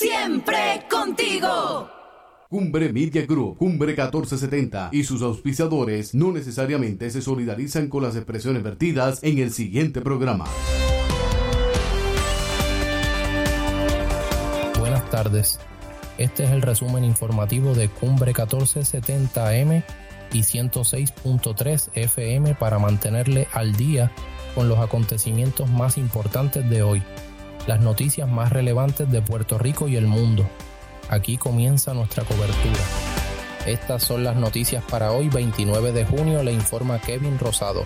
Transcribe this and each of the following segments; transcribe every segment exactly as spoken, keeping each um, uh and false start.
siempre contigo. Cumbre Media Group, Cumbre catorce setenta y sus auspiciadores no necesariamente se solidarizan con las expresiones vertidas en el siguiente programa. Buenas tardes. Este es el resumen informativo de Cumbre catorce setenta eme y ciento seis punto tres efe eme para mantenerle al día con los acontecimientos más importantes de hoy, las noticias más relevantes de Puerto Rico y el mundo. Aquí comienza nuestra cobertura. Estas son las noticias para hoy, veintinueve de junio, le informa Kevin Rosado.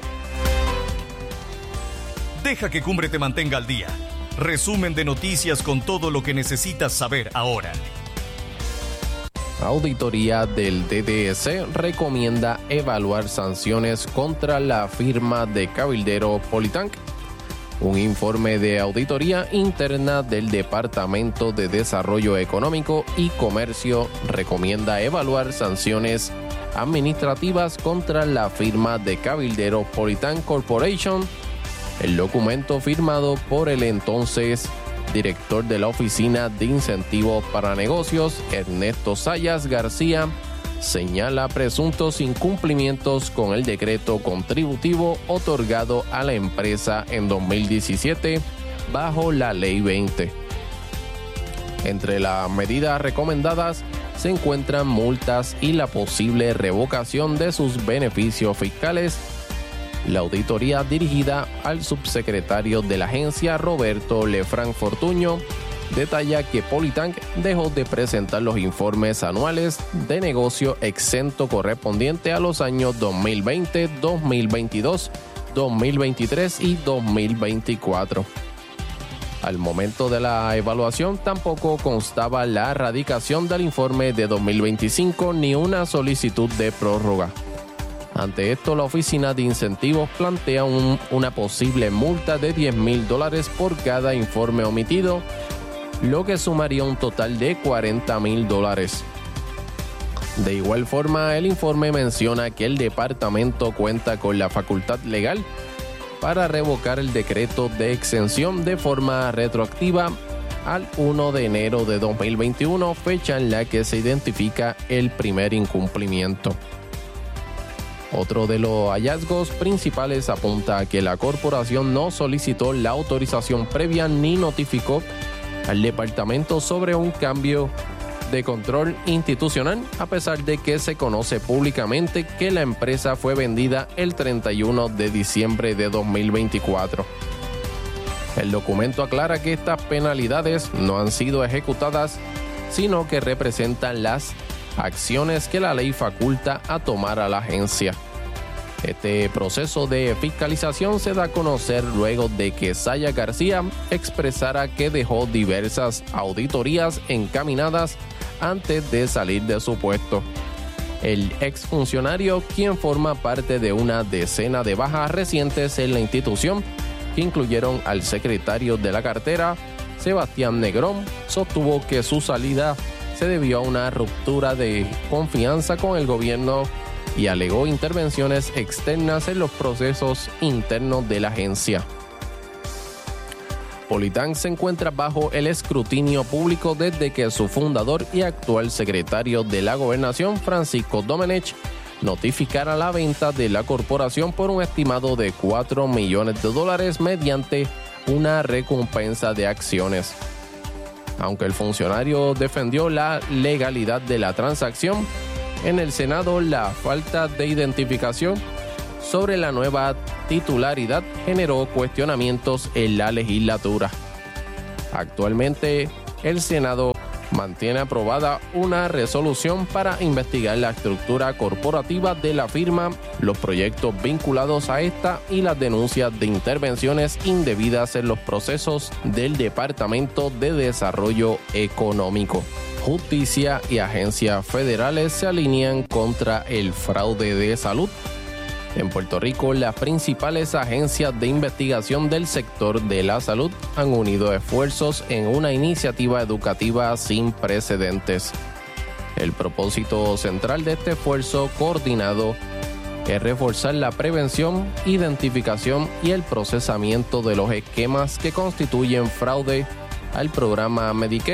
Deja que Cumbre te mantenga al día. Resumen de noticias con todo lo que necesitas saber ahora. Auditoría del D D E C recomienda evaluar sanciones contra la firma de cabildero Polytank. Un informe de auditoría interna del Departamento de Desarrollo Económico y Comercio recomienda evaluar sanciones administrativas contra la firma de cabildero Polytank Corporation. El documento firmado por el entonces director de la Oficina de Incentivos para Negocios, Ernesto Sayas García, señala presuntos incumplimientos con el decreto contributivo otorgado a la empresa en dos mil diecisiete bajo la Ley veinte. Entre las medidas recomendadas se encuentran multas y la posible revocación de sus beneficios fiscales. La auditoría dirigida al subsecretario de la agencia, Roberto Lefranc Fortuño, detalla que Polytank dejó de presentar los informes anuales de negocio exento correspondiente a los años dos mil veinte, dos mil veintidós, dos mil veintitrés y dos mil veinticuatro. Al momento de la evaluación tampoco constaba la erradicación del informe de dos mil veinticinco ni una solicitud de prórroga. Ante esto, la Oficina de Incentivos plantea un, una posible multa de diez mil dólares por cada informe omitido, lo que sumaría un total de cuarenta mil dólares. De igual forma, el informe menciona que el departamento cuenta con la facultad legal para revocar el decreto de exención de forma retroactiva al primero de enero de dos mil veintiuno, fecha en la que se identifica el primer incumplimiento. Otro de los hallazgos principales apunta a que la corporación no solicitó la autorización previa ni notificó al departamento sobre un cambio de control institucional, a pesar de que se conoce públicamente que la empresa fue vendida el treinta y uno de diciembre de dos mil veinticuatro. El documento aclara que estas penalidades no han sido ejecutadas, sino que representan las acciones que la ley faculta a tomar a la agencia. Este proceso de fiscalización se da a conocer luego de que Sayas García expresara que dejó diversas auditorías encaminadas antes de salir de su puesto. El exfuncionario, quien forma parte de una decena de bajas recientes en la institución, que incluyeron al secretario de la cartera, Sebastián Negrón, sostuvo que su salida se debió a una ruptura de confianza con el gobierno y alegó intervenciones externas en los procesos internos de la agencia. Polytank se encuentra bajo el escrutinio público desde que su fundador y actual secretario de la Gobernación, Francisco Domenech, notificara la venta de la corporación por un estimado de cuatro millones de dólares mediante una recompensa de acciones. Aunque el funcionario defendió la legalidad de la transacción, en el Senado la falta de identificación sobre la nueva titularidad generó cuestionamientos en la legislatura. Actualmente, el Senado mantiene aprobada una resolución para investigar la estructura corporativa de la firma, los proyectos vinculados a esta y las denuncias de intervenciones indebidas en los procesos del Departamento de Desarrollo Económico. Justicia y agencias federales se alinean contra el fraude de salud. En Puerto Rico, las principales agencias de investigación del sector de la salud han unido esfuerzos en una iniciativa educativa sin precedentes. El propósito central de este esfuerzo coordinado es reforzar la prevención, identificación y el procesamiento de los esquemas que constituyen fraude al programa Medicaid,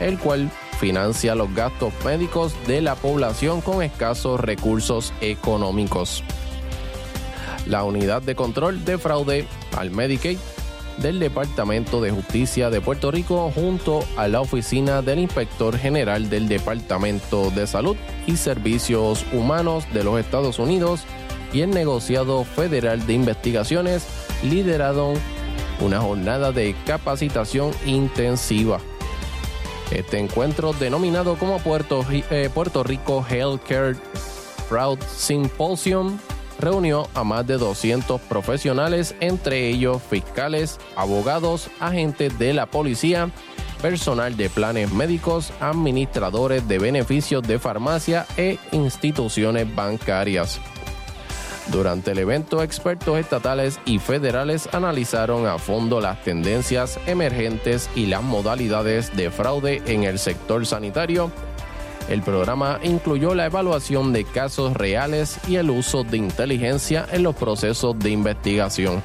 el cual financia los gastos médicos de la población con escasos recursos económicos. La Unidad de Control de Fraude al Medicaid del Departamento de Justicia de Puerto Rico, junto a la Oficina del Inspector General del Departamento de Salud y Servicios Humanos de los Estados Unidos y el Negociado Federal de Investigaciones, lideraron una jornada de capacitación intensiva. Este encuentro, denominado como Puerto, eh, Puerto Rico Healthcare Fraud Symposium, reunió a más de doscientos profesionales, entre ellos fiscales, abogados, agentes de la policía, personal de planes médicos, administradores de beneficios de farmacia e instituciones bancarias. Durante el evento, expertos estatales y federales analizaron a fondo las tendencias emergentes y las modalidades de fraude en el sector sanitario. El programa incluyó la evaluación de casos reales y el uso de inteligencia en los procesos de investigación.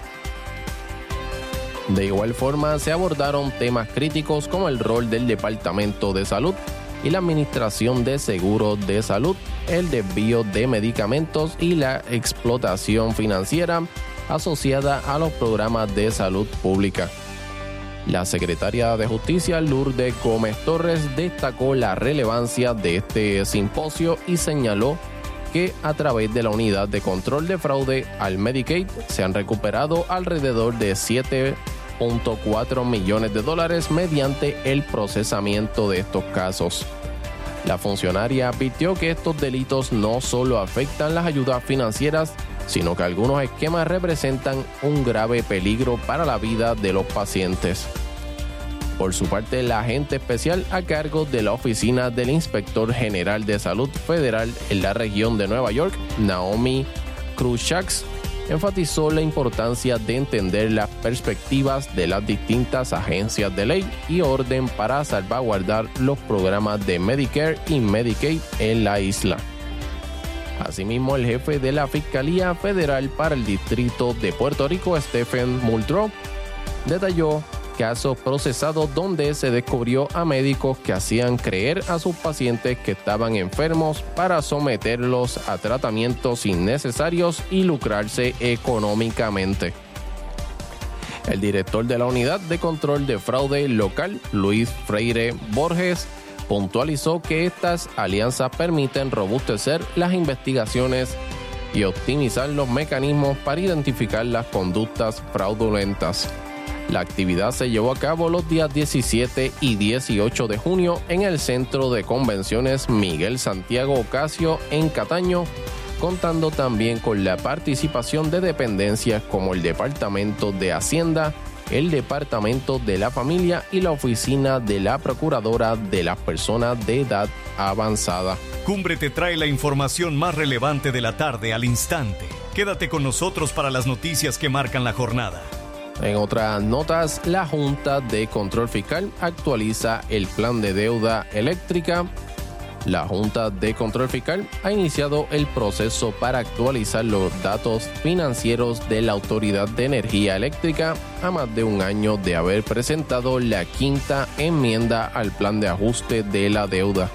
De igual forma, se abordaron temas críticos como el rol del Departamento de Salud y la Administración de Seguros de Salud, el desvío de medicamentos y la explotación financiera asociada a los programas de salud pública. La secretaria de Justicia, Lourdes Gómez Torres, destacó la relevancia de este simposio y señaló que a través de la Unidad de Control de Fraude al Medicaid se han recuperado alrededor de siete punto cuatro millones de dólares mediante el procesamiento de estos casos. La funcionaria advirtió que estos delitos no solo afectan las ayudas financieras, sino que algunos esquemas representan un grave peligro para la vida de los pacientes. Por su parte, la agente especial a cargo de la Oficina del Inspector General de Salud Federal en la región de Nueva York, Naomi Cruikshanks, enfatizó la importancia de entender las perspectivas de las distintas agencias de ley y orden para salvaguardar los programas de Medicare y Medicaid en la isla. Asimismo, el jefe de la Fiscalía Federal para el Distrito de Puerto Rico, Stephen Muldrow, detalló casos procesados donde se descubrió a médicos que hacían creer a sus pacientes que estaban enfermos para someterlos a tratamientos innecesarios y lucrarse económicamente. El director de la Unidad de Control de Fraude Local, Luis Freire Borges, puntualizó que estas alianzas permiten robustecer las investigaciones y optimizar los mecanismos para identificar las conductas fraudulentas. La actividad se llevó a cabo los días diecisiete y dieciocho de junio en el Centro de Convenciones Miguel Santiago Ocasio en Cataño, contando también con la participación de dependencias como el Departamento de Hacienda, el Departamento de la Familia y la Oficina de la Procuradora de las Personas de Edad Avanzada. Cumbre te trae la información más relevante de la tarde al instante. Quédate con nosotros para las noticias que marcan la jornada. En otras notas, la Junta de Control Fiscal actualiza el plan de deuda eléctrica. La Junta de Control Fiscal ha iniciado el proceso para actualizar los datos financieros de la Autoridad de Energía Eléctrica a más de un año de haber presentado la quinta enmienda al plan de ajuste de la deuda.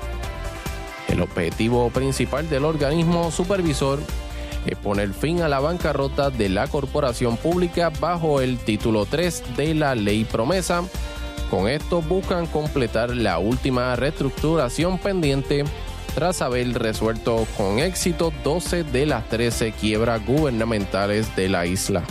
El objetivo principal del organismo supervisor es poner fin a la bancarrota de la corporación pública bajo el título tres de la Ley Promesa. Con esto buscan completar la última reestructuración pendiente tras haber resuelto con éxito doce de las trece quiebras gubernamentales de la isla.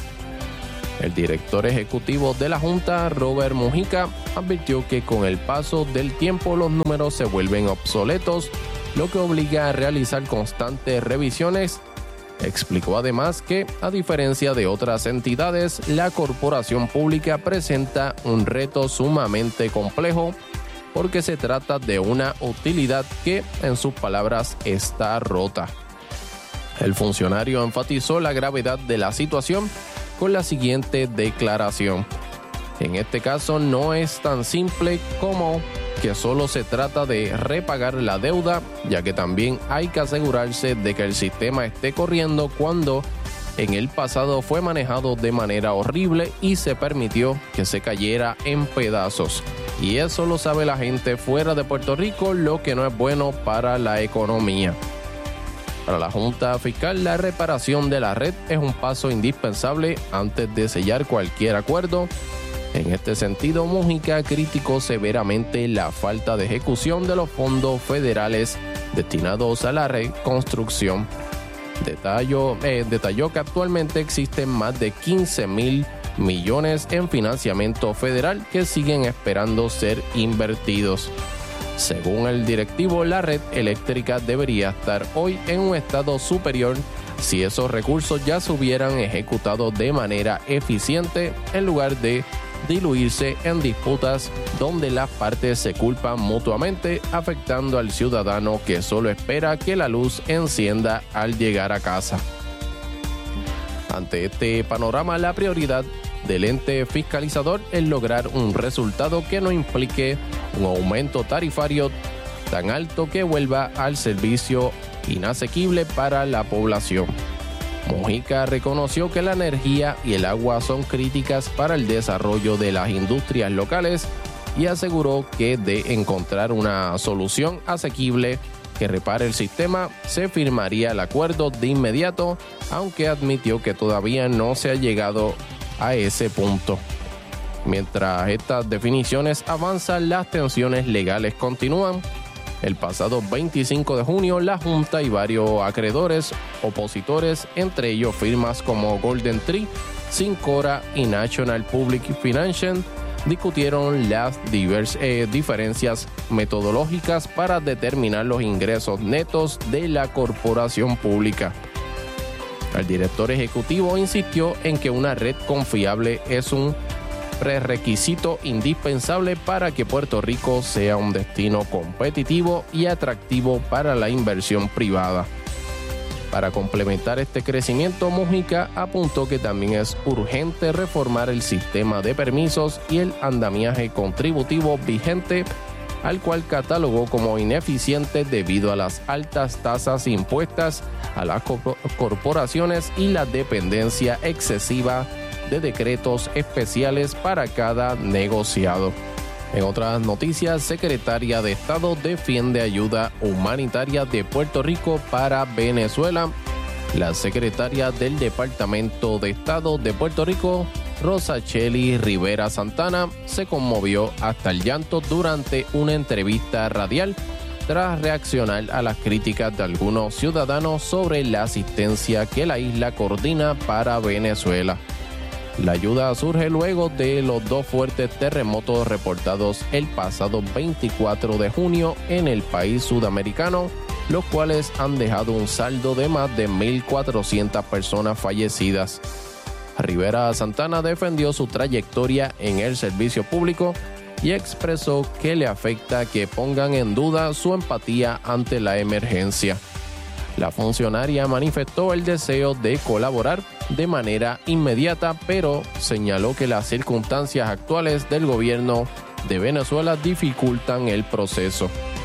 El director ejecutivo de la Junta, Robert Mujica, advirtió que con el paso del tiempo los números se vuelven obsoletos, lo que obliga a realizar constantes revisiones. Explicó además que, a diferencia de otras entidades, la corporación pública presenta un reto sumamente complejo porque se trata de una utilidad que, en sus palabras, está rota. El funcionario enfatizó la gravedad de la situación con la siguiente declaración: en este caso no es tan simple como que solo se trata de repagar la deuda, ya que también hay que asegurarse de que el sistema esté corriendo cuando en el pasado fue manejado de manera horrible y se permitió que se cayera en pedazos. y eso lo sabe la gente fuera de Puerto Rico, lo que no es bueno para la economía. Para la Junta Fiscal, la reparación de la red es un paso indispensable antes de sellar cualquier acuerdo. En este sentido, Mujica criticó severamente la falta de ejecución de los fondos federales destinados a la reconstrucción. Detalló, eh, detalló que actualmente existen más de quince mil millones en financiamiento federal que siguen esperando ser invertidos. Según el directivo, la red eléctrica debería estar hoy en un estado superior si esos recursos ya se hubieran ejecutado de manera eficiente en lugar de diluirse en disputas donde las partes se culpan mutuamente, afectando al ciudadano que solo espera que la luz encienda al llegar a casa. Ante este panorama, la prioridad del ente fiscalizador es lograr un resultado que no implique un aumento tarifario tan alto que vuelva al servicio inasequible para la población. Mujica reconoció que la energía y el agua son críticas para el desarrollo de las industrias locales y aseguró que de encontrar una solución asequible que repare el sistema, se firmaría el acuerdo de inmediato, aunque admitió que todavía no se ha llegado a ese punto. Mientras estas definiciones avanzan, las tensiones legales continúan. El pasado veinticinco de junio, la Junta y varios acreedores opositores, entre ellos firmas como Golden Tree, Syncora y National Public Finance, discutieron las divers, eh, diferencias metodológicas para determinar los ingresos netos de la corporación pública. El director ejecutivo insistió en que una red confiable es un prerequisito indispensable para que Puerto Rico sea un destino competitivo y atractivo para la inversión privada. Para complementar este crecimiento, Mujica apuntó que también es urgente reformar el sistema de permisos y el andamiaje contributivo vigente, al cual catalogó como ineficiente debido a las altas tasas impuestas a las corporaciones y la dependencia excesiva de decretos especiales para cada negociado. En otras noticias, Secretaría de Estado defiende ayuda humanitaria de Puerto Rico para Venezuela. La secretaria del Departamento de Estado de Puerto Rico, Rosachely Rivera Santana, se conmovió hasta el llanto durante una entrevista radial tras reaccionar a las críticas de algunos ciudadanos sobre la asistencia que la isla coordina para Venezuela. La ayuda surge luego de los dos fuertes terremotos reportados el pasado veinticuatro de junio en el país sudamericano, los cuales han dejado un saldo de más de mil cuatrocientas personas fallecidas. Rivera Santana defendió su trayectoria en el servicio público y expresó que le afecta que pongan en duda su empatía ante la emergencia. La funcionaria manifestó el deseo de colaborar de manera inmediata, pero señaló que las circunstancias actuales del gobierno de Venezuela dificultan el proceso.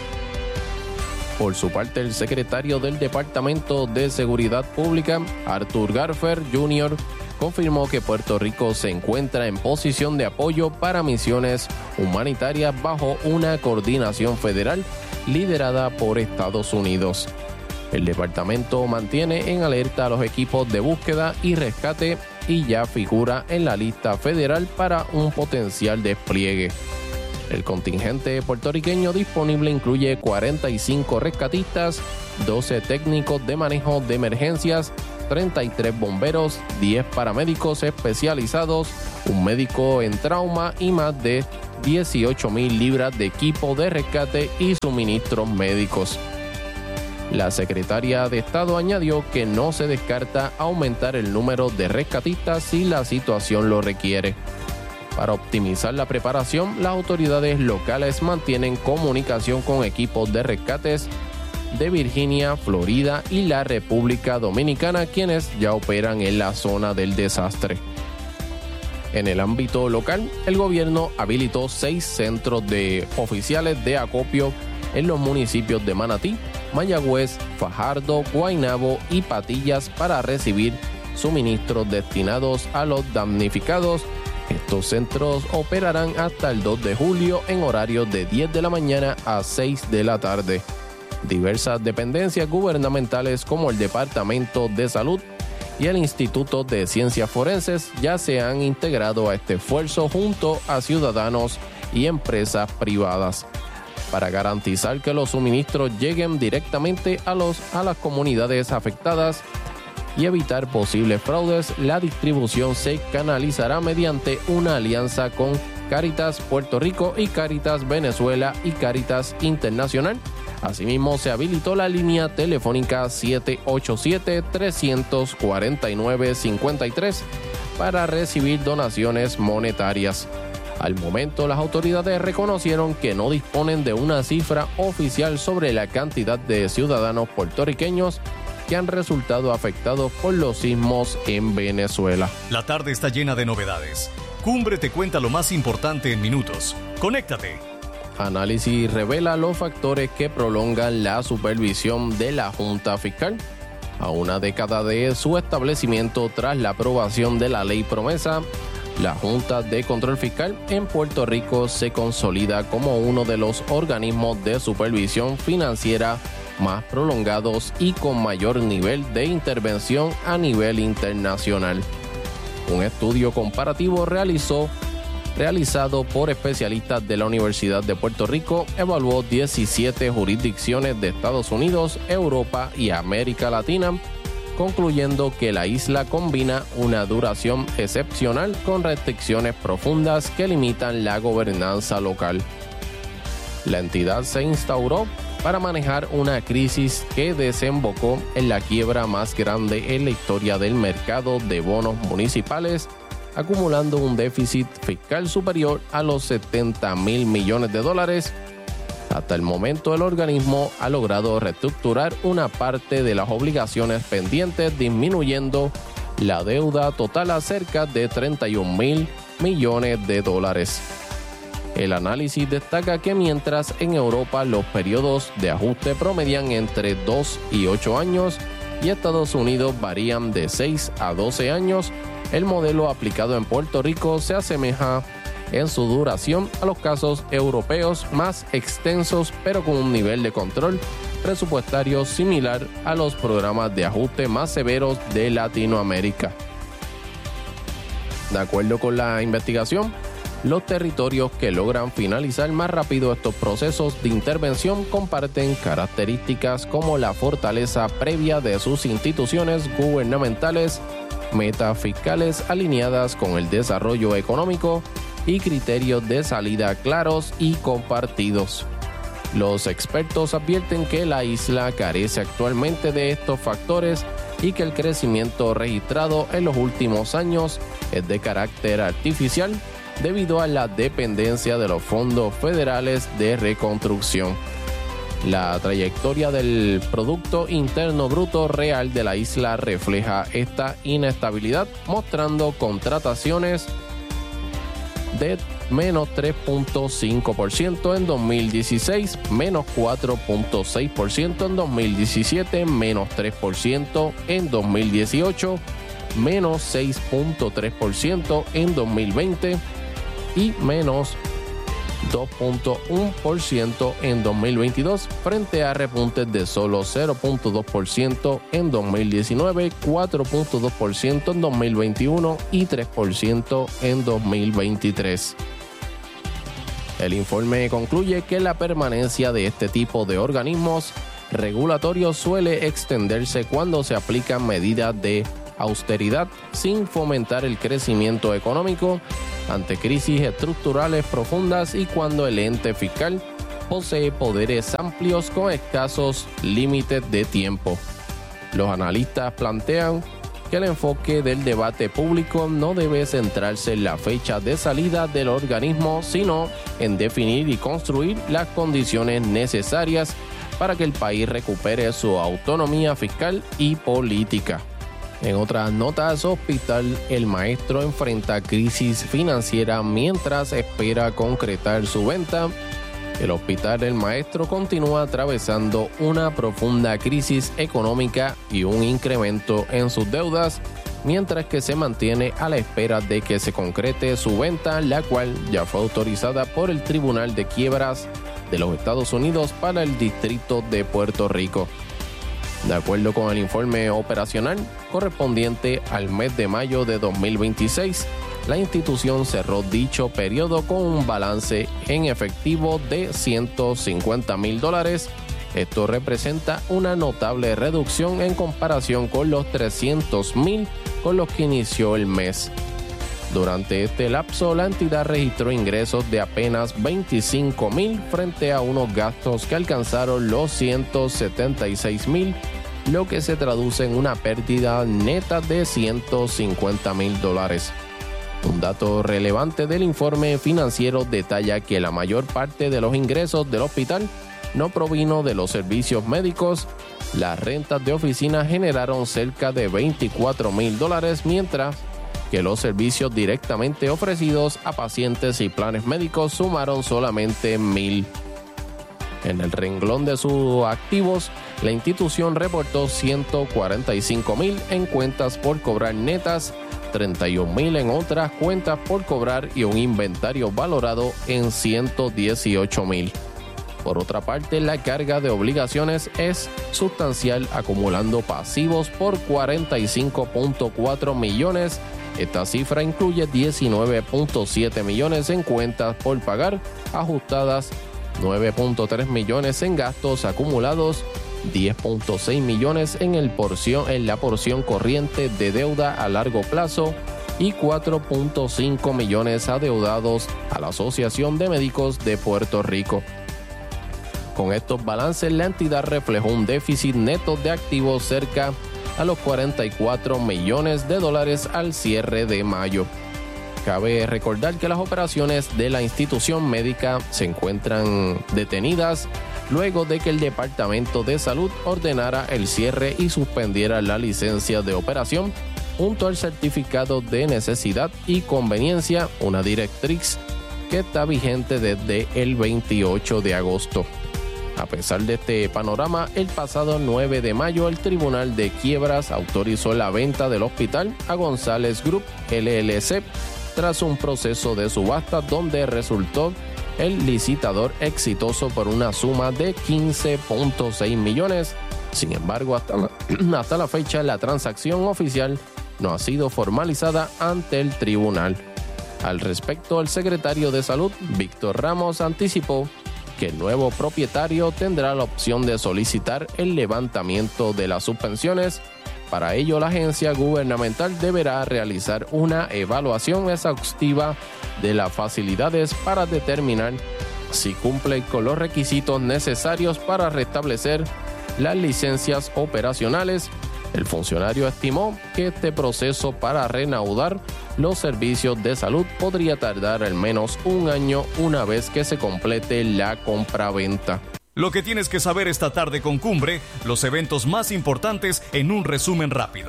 Por su parte, el secretario del Departamento de Seguridad Pública, Arthur Garfer junior, confirmó que Puerto Rico se encuentra en posición de apoyo para misiones humanitarias bajo una coordinación federal liderada por Estados Unidos. El departamento mantiene en alerta a los equipos de búsqueda y rescate y ya figura en la lista federal para un potencial despliegue. El contingente puertorriqueño disponible incluye cuarenta y cinco rescatistas, doce técnicos de manejo de emergencias, treinta y tres bomberos, diez paramédicos especializados, un médico en trauma y más de dieciocho mil libras de equipo de rescate y suministros médicos. La secretaria de Estado añadió que no se descarta aumentar el número de rescatistas si la situación lo requiere. Para optimizar la preparación, las autoridades locales mantienen comunicación con equipos de rescates de Virginia, Florida y la República Dominicana, quienes ya operan en la zona del desastre. En el ámbito local, el gobierno habilitó seis centros de oficiales de acopio en los municipios de Manatí, Mayagüez, Fajardo, Guaynabo y Patillas para recibir suministros destinados a los damnificados Estos centros operarán hasta el dos de julio en horarios de diez de la mañana a seis de la tarde. Diversas dependencias gubernamentales como el Departamento de Salud y el Instituto de Ciencias Forenses ya se han integrado a este esfuerzo junto a ciudadanos y empresas privadas para garantizar que los suministros lleguen directamente a, los, a las comunidades afectadas y evitar posibles fraudes. La distribución se canalizará mediante una alianza con Cáritas Puerto Rico y Cáritas Venezuela y Cáritas Internacional. Asimismo, se habilitó la línea telefónica siete ocho siete, tres cuatro nueve, cinco tres para recibir donaciones monetarias. Al momento, las autoridades reconocieron que no disponen de una cifra oficial sobre la cantidad de ciudadanos puertorriqueños que han resultado afectados por los sismos en Venezuela. La tarde está llena de novedades. Cumbre te cuenta lo más importante en minutos. ¡Conéctate! Análisis revela los factores que prolongan la supervisión de la Junta Fiscal. A una década de su establecimiento tras la aprobación de la Ley Promesa, la Junta de Control Fiscal en Puerto Rico se consolida como uno de los organismos de supervisión financiera más prolongados y con mayor nivel de intervención a nivel internacional. Un estudio comparativo realizó realizado por especialistas de la Universidad de Puerto Rico, evaluó diecisiete jurisdicciones de Estados Unidos, Europa y América Latina, concluyendo que la isla combina una duración excepcional con restricciones profundas que limitan la gobernanza local. La entidad se instauró para manejar una crisis que desembocó en la quiebra más grande en la historia del mercado de bonos municipales, acumulando un déficit fiscal superior a los setenta mil millones de dólares. Hasta el momento, el organismo ha logrado reestructurar una parte de las obligaciones pendientes, disminuyendo la deuda total a cerca de treinta y un mil millones de dólares. El análisis destaca que mientras en Europa los periodos de ajuste promedian entre dos y ocho años y Estados Unidos varían de seis a doce años, el modelo aplicado en Puerto Rico se asemeja en su duración a los casos europeos más extensos, pero con un nivel de control presupuestario similar a los programas de ajuste más severos de Latinoamérica. De acuerdo con la investigación, los territorios que logran finalizar más rápido estos procesos de intervención comparten características como la fortaleza previa de sus instituciones gubernamentales, metas fiscales alineadas con el desarrollo económico y criterios de salida claros y compartidos. Los expertos advierten que la isla carece actualmente de estos factores y que el crecimiento registrado en los últimos años es de carácter artificial debido a la dependencia de los fondos federales de reconstrucción. La trayectoria del Producto Interno Bruto Real de la isla refleja esta inestabilidad, mostrando contrataciones de menos tres punto cinco por ciento en dos mil dieciséis, menos cuatro punto seis por ciento en dos mil diecisiete, menos tres por ciento en dos mil dieciocho, menos seis punto tres por ciento en dos mil veinte y menos dos punto uno por ciento en dos mil veintidós, frente a repuntes de solo cero punto dos por ciento en dos mil diecinueve, cuatro punto dos por ciento en dos mil veintiuno y tres por ciento en dos mil veintitrés. El informe concluye que la permanencia de este tipo de organismos regulatorios suele extenderse cuando se aplican medidas de austeridad sin fomentar el crecimiento económico, ante crisis estructurales profundas y cuando el ente fiscal posee poderes amplios con escasos límites de tiempo. Los analistas plantean que el enfoque del debate público no debe centrarse en la fecha de salida del organismo, sino en definir y construir las condiciones necesarias para que el país recupere su autonomía fiscal y política. En otras notas, Hospital El Maestro enfrenta crisis financiera mientras espera concretar su venta. El Hospital El Maestro continúa atravesando una profunda crisis económica y un incremento en sus deudas, mientras que se mantiene a la espera de que se concrete su venta, la cual ya fue autorizada por el Tribunal de Quiebras de los Estados Unidos para el Distrito de Puerto Rico. De acuerdo con el informe operacional correspondiente al mes de mayo de dos mil veintiséis, la institución cerró dicho periodo con un balance en efectivo de ciento cincuenta mil dólares. Esto representa una notable reducción en comparación con los trescientos mil con los que inició el mes. Durante este lapso, la entidad registró ingresos de apenas veinticinco mil frente a unos gastos que alcanzaron los ciento setenta y seis mil, lo que se traduce en una pérdida neta de ciento cincuenta mil dólares. Un dato relevante del informe financiero detalla que la mayor parte de los ingresos del hospital no provino de los servicios médicos. Las rentas de oficina generaron cerca de veinticuatro mil dólares, mientras que los servicios directamente ofrecidos a pacientes y planes médicos sumaron solamente mil. En el renglón de sus activos, la institución reportó ciento cuarenta y cinco mil en cuentas por cobrar netas, treinta y un mil en otras cuentas por cobrar y un inventario valorado en ciento dieciocho mil. Por otra parte, la carga de obligaciones es sustancial, acumulando pasivos por cuarenta y cinco punto cuatro millones. Esta cifra incluye diecinueve punto siete millones en cuentas por pagar ajustadas, nueve punto tres millones en gastos acumulados, diez punto seis millones en, el porción, en la porción corriente de deuda a largo plazo y cuatro punto cinco millones adeudados a la Asociación de Médicos de Puerto Rico. Con estos balances, la entidad reflejó un déficit neto de activos cerca a los cuarenta y cuatro millones de dólares al cierre de mayo. Cabe recordar que las operaciones de la institución médica se encuentran detenidas luego de que el Departamento de Salud ordenara el cierre y suspendiera la licencia de operación junto al certificado de necesidad y conveniencia, una directriz que está vigente desde el veintiocho de agosto. A pesar de este panorama, el pasado nueve de mayo el Tribunal de Quiebras autorizó la venta del hospital a González Group L L C tras un proceso de subasta donde resultó el licitador exitoso por una suma de quince punto seis millones. Sin embargo, hasta la, hasta la fecha la transacción oficial no ha sido formalizada ante el tribunal. Al respecto, el secretario de Salud, Víctor Ramos, anticipó que el nuevo propietario tendrá la opción de solicitar el levantamiento de las suspensiones. Para ello, la agencia gubernamental deberá realizar una evaluación exhaustiva de las facilidades para determinar si cumple con los requisitos necesarios para restablecer las licencias operacionales. El funcionario estimó que este proceso para reanudar los servicios de salud podría tardar al menos un año una vez que se complete la compraventa. Lo que tienes que saber esta tarde con Cumbre, los eventos más importantes en un resumen rápido.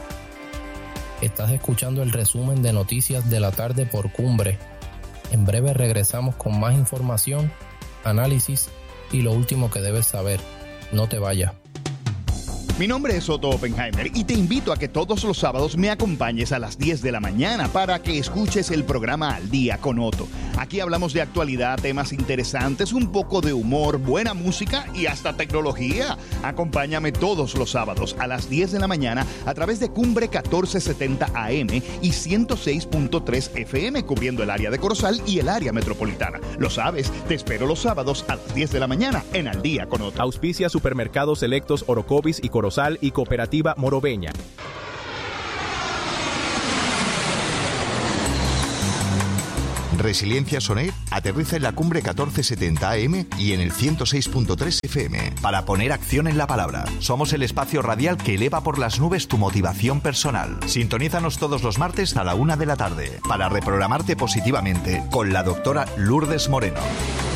Estás escuchando el resumen de noticias de la tarde por Cumbre. En breve regresamos con más información, análisis y lo último que debes saber. No te vayas. Mi nombre es Otto Oppenheimer y te invito a que todos los sábados me acompañes a las diez de la mañana para que escuches el programa Al Día con Otto. Aquí hablamos de actualidad, temas interesantes, un poco de humor, buena música y hasta tecnología. Acompáñame todos los sábados a las diez de la mañana a través de Cumbre catorce setenta A M y ciento seis punto tres F M, cubriendo el área de Corozal y el área metropolitana. Lo sabes, te espero los sábados a las diez de la mañana en Al Día con Otto. Auspicia Supermercados Selectos Orocovis y Corozal y Cooperativa Morobeña. Resiliencia Sonet aterriza en la Cumbre catorce setenta A M y en el ciento seis punto tres F M para poner acción en la palabra. Somos el espacio radial que eleva por las nubes tu motivación personal. Sintonízanos todos los martes a la una de la tarde para reprogramarte positivamente con la doctora Lourdes Moreno.